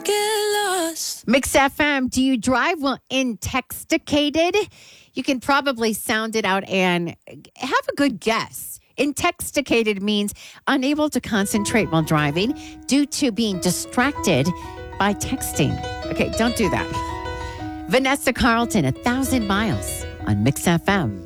Mix FM, do you drive while intoxicated? You can probably sound it out and have a good guess. Intoxicated means unable to concentrate while driving due to being distracted by texting. Okay, don't do that. Vanessa Carlton, 1,000 Miles on Mix FM.